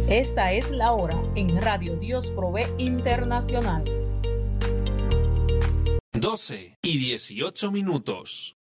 Esta es la hora en Radio Dios Provee Internacional. 12:18.